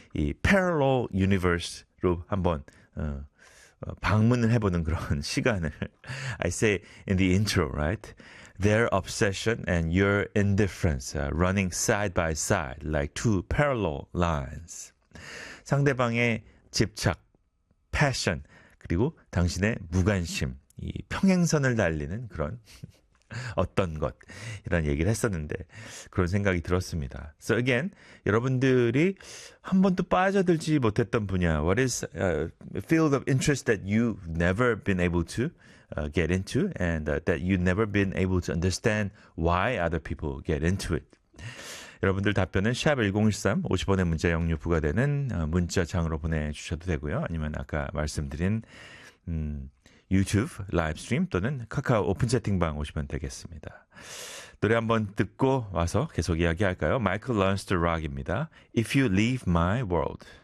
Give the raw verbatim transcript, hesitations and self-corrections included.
이 parallel universe로 한번 어, 어, 방문을 해보는 그런 시간을 I say in the intro, right? Their obsession and your indifference uh, running side by side like two parallel lines. 상대방의 집착, passion, 그리고 당신의 무관심, 이 평행선을 달리는 그런 어떤 것 이런 얘기를 했었는데 그런 생각이 들었습니다. So again, 여러분들이 한 번도 빠져들지 못했던 분야, what is a field of interest that you've never been able to uh, get into and uh, that you've never been able to understand why other people get into it. 여러분들 답변은 샵 일공일삼 오십 원의 문자 영유 부과되는 문자창으로 보내주셔도 되고요. 아니면 아까 말씀드린 음, 유튜브 라이브 스트림 또는 카카오 오픈 채팅방 오시면 되겠습니다. 노래 한번 듣고 와서 계속 이야기할까요? 마이클 런스터 락입니다. If You Leave My World.